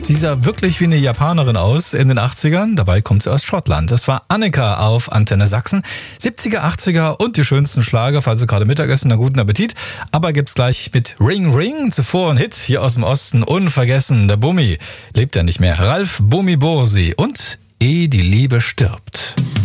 Sie sah wirklich wie eine Japanerin aus in den 80ern. Dabei kommt sie aus Schottland. Das war Annika auf Antenne Sachsen. 70er, 80er und die schönsten Schlager, falls Sie gerade Mittagessen, na guten Appetit. Aber gibt's gleich mit Ring Ring. Zuvor ein Hit hier aus dem Osten. Unvergessen, der Bummi. Lebt ja nicht mehr. Ralf Bummi Bursi und Ehe die Liebe stirbt.